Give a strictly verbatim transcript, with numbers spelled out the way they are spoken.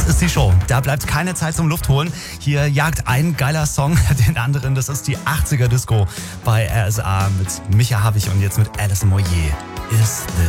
ist die Show. Da bleibt keine Zeit zum Luft holen. Hier jagt ein geiler Song den anderen. Das ist die achtziger Disco bei R S A mit Micha Havig und jetzt mit Alison Moyet. Is this